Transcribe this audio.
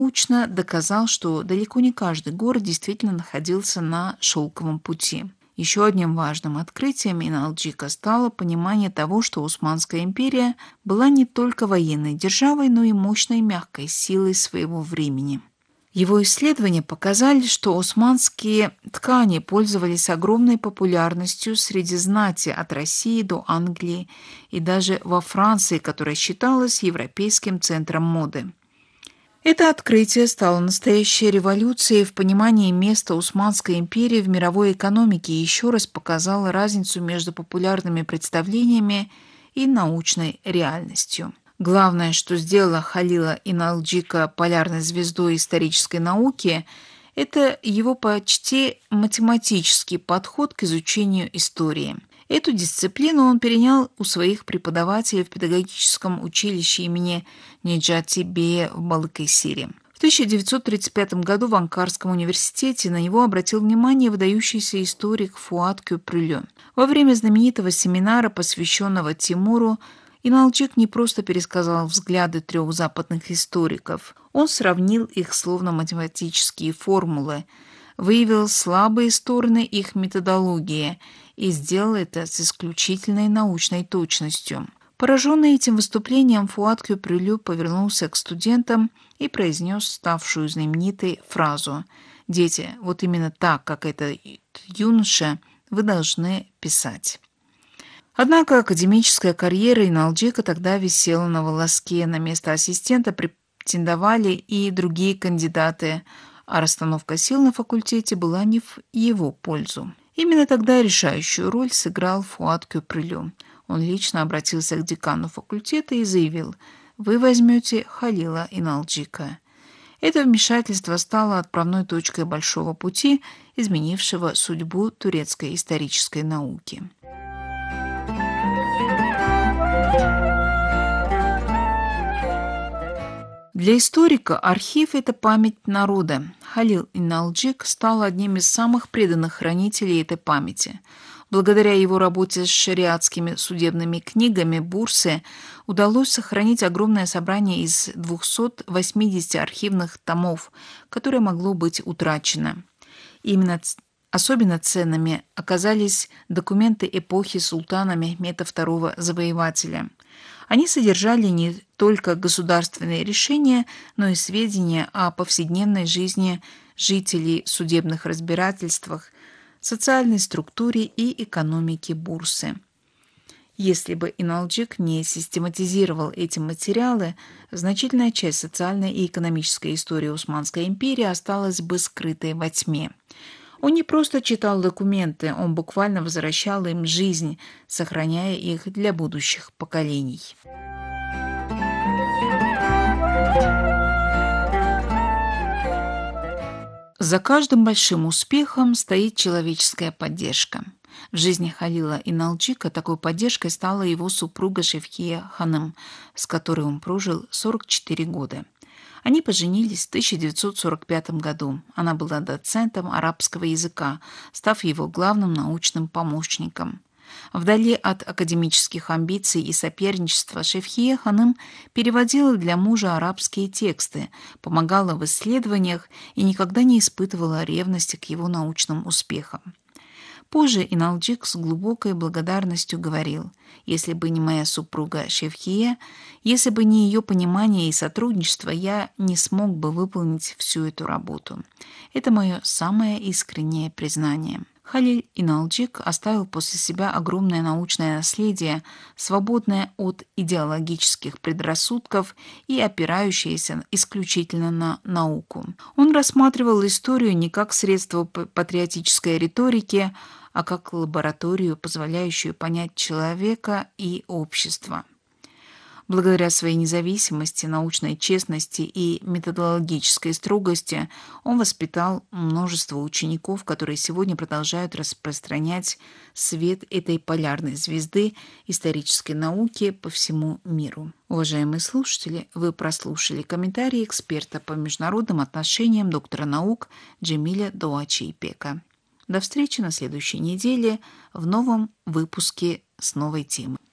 научно доказал, что далеко не каждый город действительно находился на шелковом пути. Еще одним важным открытием Иналджика стало понимание того, что Османская империя была не только военной державой, но и мощной мягкой силой своего времени. Его исследования показали, что османские ткани пользовались огромной популярностью среди знати от России до Англии и даже во Франции, которая считалась европейским центром моды. Это открытие стало настоящей революцией в понимании места Османской империи в мировой экономике и еще раз показало разницу между популярными представлениями и научной реальностью. Главное, что сделало Халила Иналджика полярной звездой исторической науки, это его почти математический подход к изучению истории. Эту дисциплину он перенял у своих преподавателей в педагогическом училище имени Неджати Бея в Балыкайсире. В 1935 году в Анкарском университете на него обратил внимание выдающийся историк Фуад Кёпрүллö. Во время знаменитого семинара, посвященного Тимуру, Иналджик не просто пересказал взгляды 3 западных историков, он сравнил их словно математические формулы, выявил слабые стороны их методологии и сделал это с исключительной научной точностью. Пораженный этим выступлением, Фуад Кёпрүллö повернулся к студентам и произнес ставшую знаменитой фразу: «Дети, вот именно так, как этот юноша, вы должны писать». Однако академическая карьера Иналджика тогда висела на волоске. На место ассистента претендовали и другие кандидаты, а расстановка сил на факультете была не в его пользу. Именно тогда решающую роль сыграл Фуад Кёпрүллö. Он лично обратился к декану факультета и заявил: «Вы возьмете Халила Иналджика». Это вмешательство стало отправной точкой большого пути, изменившего судьбу турецкой исторической науки. Для историка архив – это память народа. Халил Иналджик стал одним из самых преданных хранителей этой памяти. Благодаря его работе с шариатскими судебными книгами Бурсе удалось сохранить огромное собрание из 280 архивных томов, которое могло быть утрачено. Именно особенно ценными оказались документы эпохи султана Мехмеда II Завоевателя. Они содержали не только государственные решения, но и сведения о повседневной жизни жителей, судебных разбирательствах, социальной структуре и экономике Бурсы. Если бы Иналджик не систематизировал эти материалы, значительная часть социальной и экономической истории Османской империи осталась бы скрытой во тьме. Он не просто читал документы, он буквально возвращал им жизнь, сохраняя их для будущих поколений. За каждым большим успехом стоит человеческая поддержка. В жизни Халила Иналджика такой поддержкой стала его супруга Шевхия Ханым, с которой он прожил 44 года. Они поженились в 1945 году. Она была доцентом арабского языка, став его главным научным помощником. Вдали от академических амбиций и соперничества Шевхия Ханым переводила для мужа арабские тексты, помогала в исследованиях и никогда не испытывала ревности к его научным успехам. Позже Иналджик с глубокой благодарностью говорил: «Если бы не моя супруга Шевхия, если бы не ее понимание и сотрудничество, я не смог бы выполнить всю эту работу. Это мое самое искреннее признание». Халил Иналджик оставил после себя огромное научное наследие, свободное от идеологических предрассудков и опирающееся исключительно на науку. Он рассматривал историю не как средство патриотической риторики, а как лабораторию, позволяющую понять человека и общество. Благодаря своей независимости, научной честности и методологической строгости он воспитал множество учеников, которые сегодня продолжают распространять свет этой полярной звезды исторической науки по всему миру. Уважаемые слушатели, вы прослушали комментарии эксперта по международным отношениям, доктора наук Джемиля Дуачи-Ипека. До встречи на следующей неделе в новом выпуске с новой темой.